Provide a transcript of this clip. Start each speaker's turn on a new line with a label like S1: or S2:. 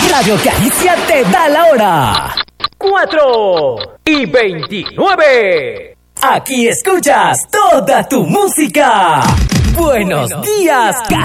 S1: Radio Caricia te da la hora. 4:29. Aquí escuchas toda tu música. Buenos días, Caricia.